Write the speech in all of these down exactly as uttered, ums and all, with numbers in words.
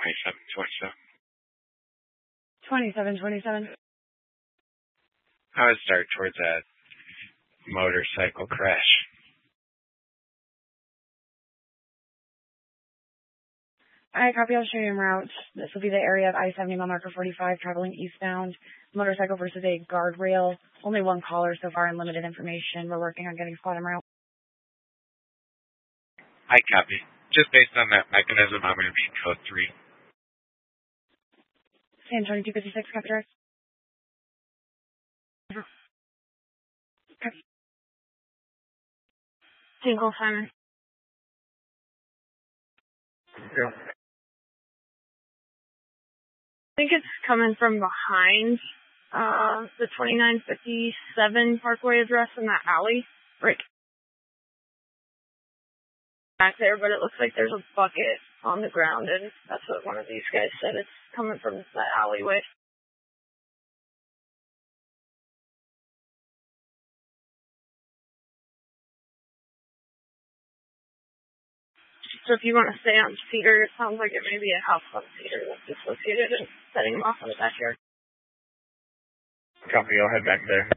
twenty-seven twenty-seven. twenty-seven twenty-seven. I would start towards that motorcycle crash. I copy. I'll show you en route. This will be the area of I seventy mile marker forty-five traveling eastbound. Motorcycle versus a guardrail. Only one caller so far and limited information. We're working on getting squad en route. I copy. Just based on that mechanism, I'm going to be code three. San twenty-two fifty-six, copy direct. Copy. Single Simon. Yeah. I think it's coming from behind uh, the twenty-nine fifty-seven Parkway address in that alley. Right back there, but it looks like there's a bucket on the ground, and that's what one of these guys said. It's coming from that alleyway. So if you want to stay on Cedar, it sounds like it may be a house on Cedar that's dislocated and setting them off in the backyard. Copy, I'll head back there.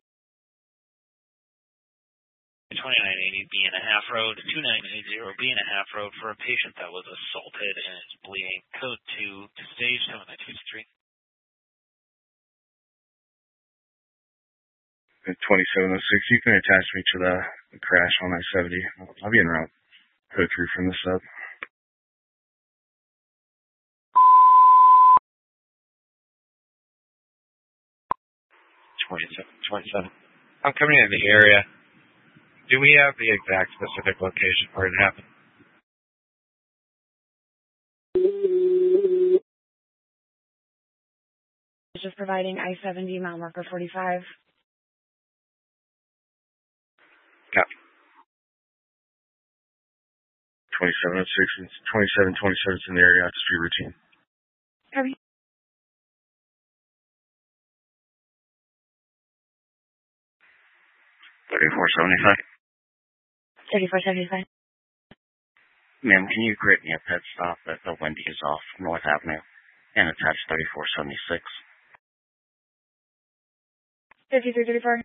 twenty-nine eighty B and a half road, twenty-nine eighty B and a half road for a patient that was assaulted and is bleeding. Code two to stage seven nine two three. twenty-seven oh six, you can attach me to the, the crash on I seventy. I'll be en route. Code three from the sub. twenty-seven twenty-seven. I'm coming in the area. Do we have the exact specific location where it happened? Just providing I seventy mile marker forty-five. Copy. twenty-seven oh six and twenty-seven twenty-seven is in the area. It's street routine. Copy. thirty-four seventy-five. thirty-four seventy-five. Ma'am, can you create me a pet stop at the Wendy's off North Avenue and attach thirty-four seventy-six? fifty-three thirty-four.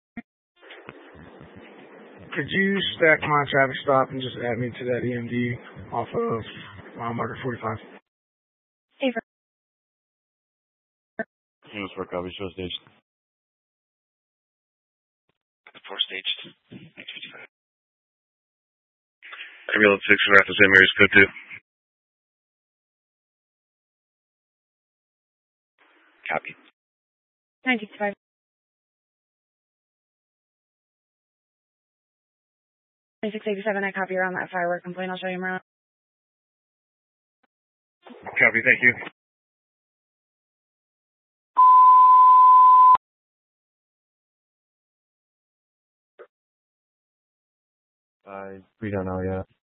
Could you stack my traffic stop and just add me to that E M D off of mile marker forty-five? Hey, for Units for copy, show stage. Four staged. Next fifty-five. Ambulance six, we're at the Saint Mary's code two. Copy. nine sixty-five. twenty-six eighty-seven, I copy around that firework complaint. I'll show you around. Copy, thank you. I, we don't know yet.